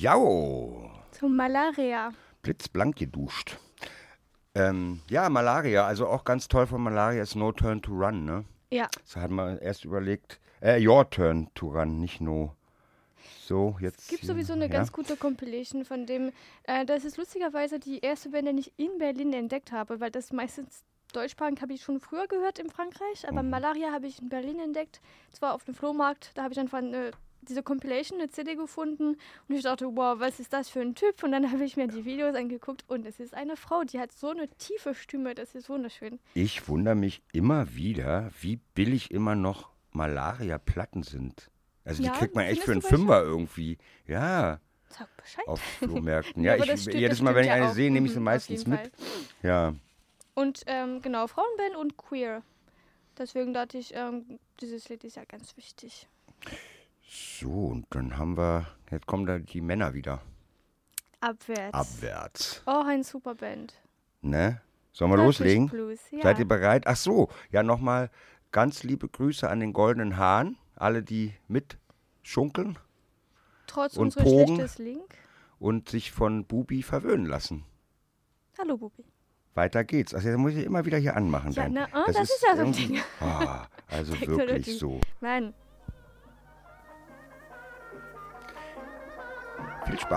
Jau, Zum Malaria. blitzblank geduscht. Ja, Malaria, also auch ganz toll von Malaria ist No Turn to Run, ne? Ja. Das hat man erst überlegt, Your Turn to Run, nicht No. So, jetzt. Es gibt sowieso eine ganz gute Compilation von dem, das ist lustigerweise die erste Band, die ich in Berlin entdeckt habe, weil das meistens Deutschsprachen habe ich schon früher gehört in Frankreich, aber Malaria habe ich in Berlin entdeckt, zwar auf dem Flohmarkt, da habe ich einfach diese Compilation, eine CD gefunden und ich dachte, wow, was ist das für ein Typ? Und dann habe ich mir die Videos angeguckt und es ist eine Frau, die hat so eine tiefe Stimme, das ist wunderschön. Ich wundere mich immer wieder, wie billig immer noch Malaria-Platten sind. Also die Ja, kriegt man echt für einen findest du Fünfer irgendwie. Ja, Sag Bescheid. auf Flohmärkten. Ja, Ja, aber das stimmt- jedes das Mal, wenn ich stimmt ja eine auch. sehe, nehme ich sie Auf meistens jeden mit. Fall. Ja. Und genau, Frauenband und Queer. Deswegen dachte ich, dieses Lied ist ja ganz wichtig. So, und dann haben wir, jetzt kommen da die Männer wieder. Abwärts. Abwärts. Oh, ein super Band. Ne? Sollen wir Turkish loslegen? Blues, ja. Seid ihr bereit? Ach so, ja, nochmal ganz liebe Grüße an den Goldenen Hahn. Alle, die mitschunkeln Trotz und unseres Pogen. schlechtes Link. und sich von Bubi verwöhnen lassen. Hallo, Bubi. Weiter geht's. Also, das muss ich immer wieder hier anmachen. Ja, dann. ne? Oh, das ist ja so ein irgendwie- Ding. Also Technologie. wirklich so. Mann. Viel Spaß.